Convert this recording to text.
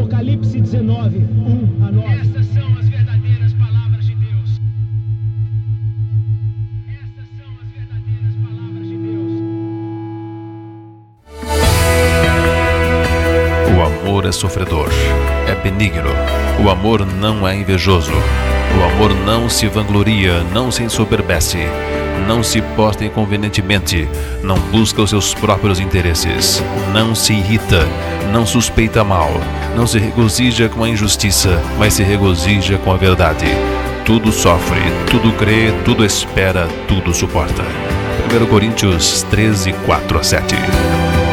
Apocalipse 19, 1 a 9. Estas são as verdadeiras palavras de Deus. Estas são as verdadeiras palavras de Deus. O amor é sofredor, é benigno. O amor não é invejoso. O amor não se vangloria, não se ensoberbece, não se porta inconvenientemente, não busca os seus próprios interesses, não se irrita, não suspeita mal, não se regozija com a injustiça, mas se regozija com a verdade. Tudo sofre, tudo crê, tudo espera, tudo suporta. 1 Coríntios 13, 4 a 7.